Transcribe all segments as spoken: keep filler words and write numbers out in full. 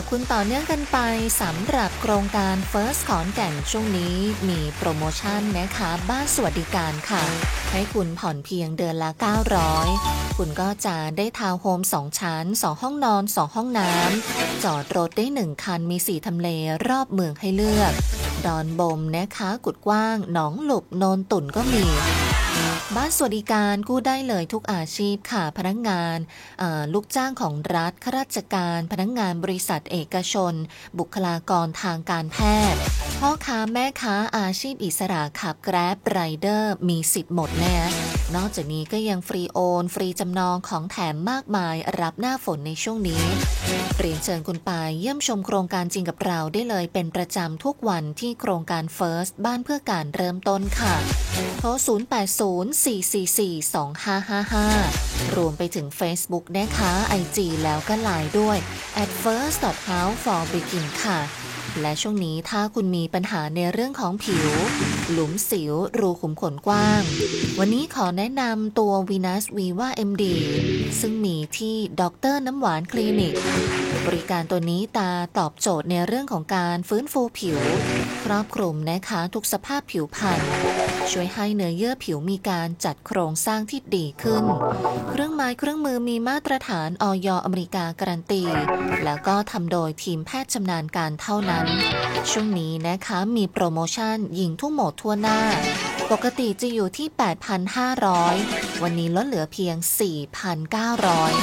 คุณต่อเนื่องกันไปสำหรับโครงการ First ขอนแก่นช่วงนี้มีโปรโมชั่นนะคะบ้านสวัสดิการค่ะให้คุณผ่อนเพียงเดือนละเก้าร้อยคุณก็จะได้ทาวน์โฮมสองชั้นสองห้องนอนสองห้องน้ำจอดรถได้หนึ่งคันมีสี่ทำเลรอบเมืองให้เลือกดอนบมนะคะกุดกว้างหนองหลุบโนนตุ่นก็มีบ้านสวัสดิการกู้ได้เลยทุกอาชีพค่ะพนักงานลูกจ้างของรัฐข้าราชการพนักงานบริษัทเอกชนบุคลากรทางการแพทย์พ่อค้าแม่ค้าอาชีพอิสระขับแกร็บไรเดอร์มีสิทธิ์หมดแน่นอกจากนี้ก็ยังฟรีโอนฟรีจำนองของแถมมากมายรับหน้าฝนในช่วงนี้เรียนเชิญคุณไปเยี่ยมชมโครงการจริงกับเราได้เลยเป็นประจำทุกวันที่โครงการ First บ้านเพื่อการเริ่มต้นค่ะโทรศูนย์ แปด ศูนย์ สี่ สี่ สี่ สอง ห้า ห้า ห้ารวมไปถึง Facebook นะคะ ไอ จี แล้วก็ ไลน์ ด้วย แอท เฟิร์ส ดอท เฮ้าส์ ฟอร์ บิกิน ค่ะและช่วงนี้ถ้าคุณมีปัญหาในเรื่องของผิวหลุมสิวรูขุมขนกว้างวันนี้ขอแนะนำตัว Venus Viva เอ็ม ดี ซึ่งมีที่ดร.น้ำหวานคลินิกบริการตัวนี้ตาตอบโจทย์ในเรื่องของการฟื้นฟูผิวครอบคลุมนะคะทุกสภาพผิวพรรณช่วยให้เนื้อเยื่อผิวมีการจัดโครงสร้างที่ดีขึ้นเครื่องไม้เครื่องมือมีมาตรฐานอย.อเมริกาการันตีแล้วก็ทำโดยทีมแพทย์ชำนาญการเท่านั้นช่วงนี้นะคะมีโปรโมชั่นยิงทุกโหมดทั่วหน้าปกติจะอยู่ที่ แปดพันห้าร้อย วันนี้ลดเหลือเพียง สี่พันเก้าร้อย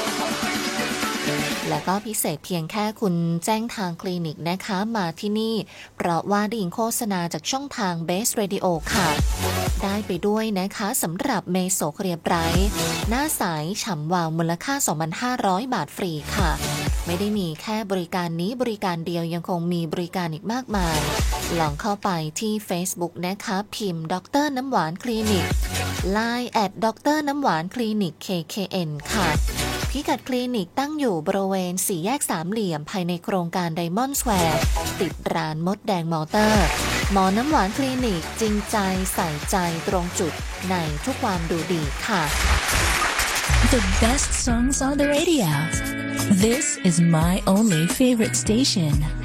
แล้วก็พิเศษเพียงแค่คุณแจ้งทางคลินิกนะคะมาที่นี่เพราะว่าได้ยินโฆษณาจากช่องทาง Base Radio ค่ะได้ไปด้วยนะคะสำหรับเมโซเคลียร์ไบรท์หน้าใสฉ่ำวาวมูลค่า สองพันห้าร้อย บาทฟรีค่ะไม่ได้มีแค่บริการนี้บริการเดียวยังคงมีบริการอีกมากมายลองเข้าไปที่ Facebook นะคะพิมพ์ดร.น้ำหวานคลินิก ไลน์ แอท ดร.น้ำหวานคลินิก เค เค เอ็น ค่ะพิกัดคลินิกตั้งอยู่บริเวณสี่แยกสามเหลี่ยมภายในโครงการไดมอนด์สแควร์ติดร้านมดแดงมอเตอร์หมอน้ำหวานคลินิกจริงใจใส่ใจตรงจุดในทุกความดูดีค่ะ The best songs on the radio. This is my only favorite station.